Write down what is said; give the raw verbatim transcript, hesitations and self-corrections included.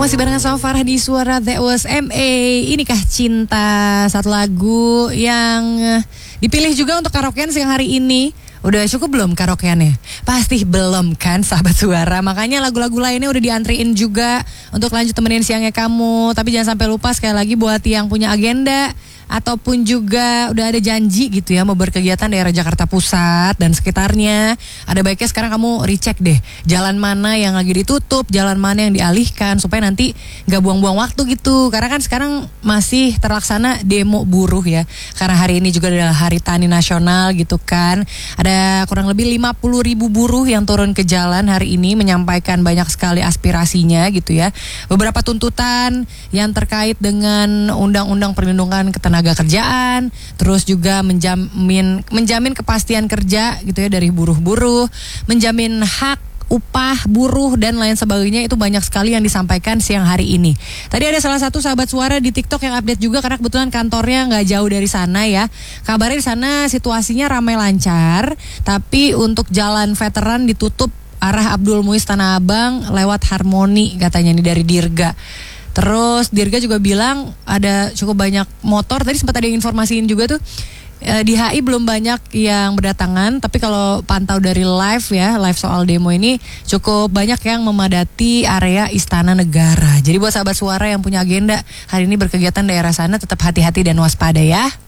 Masih barengan sama Farah di Suara That Was M A. Inikah Cinta, satu lagu yang dipilih juga untuk karaokean siang hari ini. Udah cukup belum karaokeannya? Pasti belum kan sahabat Suara. Makanya lagu-lagu lainnya udah diantriin juga untuk lanjut temenin siangnya kamu. Tapi jangan sampai lupa, sekali lagi buat yang punya agenda ataupun juga udah ada janji gitu ya mau berkegiatan daerah Jakarta Pusat dan sekitarnya, ada baiknya sekarang kamu recheck deh jalan mana yang lagi ditutup, jalan mana yang dialihkan supaya nanti gak buang-buang waktu gitu. Karena kan sekarang masih terlaksana demo buruh ya, karena hari ini juga adalah Hari Tani Nasional gitu kan. Ada kurang lebih lima puluh ribu buruh yang turun ke jalan hari ini menyampaikan banyak sekali aspirasinya gitu ya. Beberapa tuntutan yang terkait dengan Undang-Undang Perlindungan Ketenaga Kerjaan, terus juga menjamin menjamin kepastian kerja gitu ya dari buruh-buruh, menjamin hak upah buruh dan lain sebagainya. Itu banyak sekali yang disampaikan siang hari ini. Tadi ada salah satu sahabat Suara di TikTok yang update juga karena kebetulan kantornya nggak jauh dari sana ya. Kabarnya di sana situasinya ramai lancar, tapi untuk jalan veteran ditutup arah Abdul Muiz Tanah Abang lewat Harmoni katanya nih dari Dirga. Terus Dirga juga bilang ada cukup banyak motor. Tadi sempat ada yang informasiin juga tuh e, di H I belum banyak yang berdatangan, tapi kalau pantau dari live ya, live soal demo ini cukup banyak yang memadati area Istana Negara. Jadi buat sahabat Suara yang punya agenda hari ini berkegiatan daerah sana, tetap hati-hati dan waspada ya.